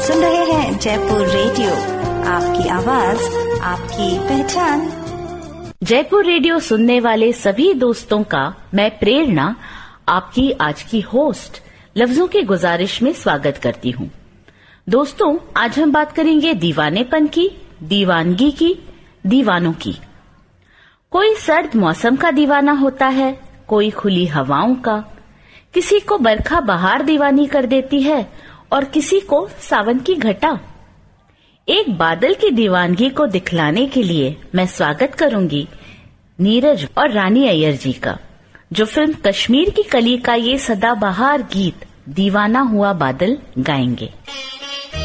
सुन रहे हैं जयपुर रेडियो, आपकी आवाज आपकी पहचान। जयपुर रेडियो सुनने वाले सभी दोस्तों का मैं प्रेरणा, आपकी आज की होस्ट, लफ्जों की गुजारिश में स्वागत करती हूँ। दोस्तों, आज हम बात करेंगे दीवानेपन की, दीवानगी की, दीवानों की। कोई सर्द मौसम का दीवाना होता है, कोई खुली हवाओं का, किसी को बरखा बहार दीवानी कर देती है और किसी को सावन की घटा। एक बादल की दीवानगी को दिखलाने के लिए मैं स्वागत करूंगी नीरज और रानी अय्यर जी का, जो फिल्म कश्मीर की कली का ये सदाबहार गीत दीवाना हुआ बादल गाएंगे।